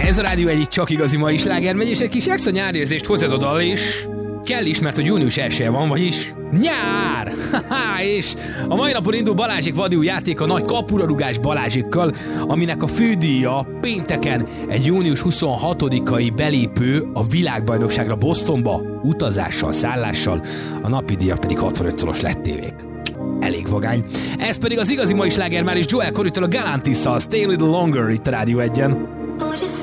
Ez a Rádió egyik csak igazi mai sláger megy, és egy kis extra nyárérzést hozzád a dal, és kell is, mert hogy június 1-e van, vagyis nyár! És a mai napon indul Balázsék vadi új játéka nagy kapurarugás Balázsékkal, aminek a fődíja pénteken egy június 26-ai belépő a világbajnokságra Bostonba, utazással, szállással, a napi díjak pedig 65 szoros lettévék. Elég vagány. Ez pedig az igazi mai sláger már is Joel Corrytól a Galantis-szal, Stay a Little Longer itt a Rádió 1-en.